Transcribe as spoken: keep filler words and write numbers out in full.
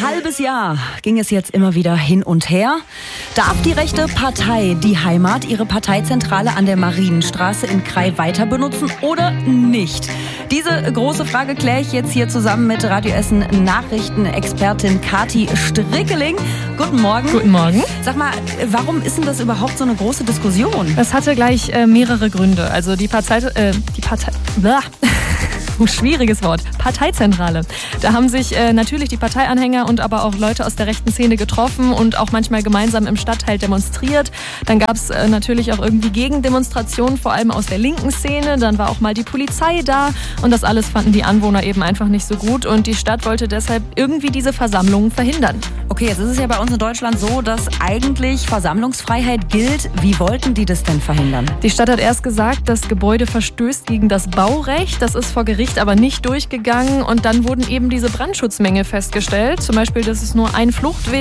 halbes Jahr ging es jetzt immer wieder hin und her. Darf die rechte Partei Die Heimat ihre Parteizentrale an der Marienstraße in Krai weiter benutzen oder nicht? Diese große Frage kläre ich jetzt hier zusammen mit Radio Essen Nachrichtenexpertin Kathi Strickeling. Guten Morgen. Guten Morgen. Sag mal, warum ist denn das überhaupt so eine große Diskussion? Das hatte gleich äh, mehrere Gründe. Also die Partei... Äh, die Partei... Blah. Schwieriges Wort. Parteizentrale. Da haben sich äh, natürlich die Parteianhänger und aber auch Leute aus der rechten Szene getroffen und auch manchmal gemeinsam im Stadtteil demonstriert. Dann gab es äh, natürlich auch irgendwie Gegendemonstrationen, vor allem aus der linken Szene. Dann war auch mal die Polizei da und das alles fanden die Anwohner eben einfach nicht so gut und die Stadt wollte deshalb irgendwie diese Versammlungen verhindern. Okay, jetzt ist es ja bei uns in Deutschland so, dass eigentlich Versammlungsfreiheit gilt. Wie wollten die das denn verhindern? Die Stadt hat erst gesagt, das Gebäude verstößt gegen das Baurecht. Das ist vor Gericht aber nicht durchgegangen und dann wurden eben diese Brandschutzmängel festgestellt. Zum Beispiel, dass es nur ein Fluchtweg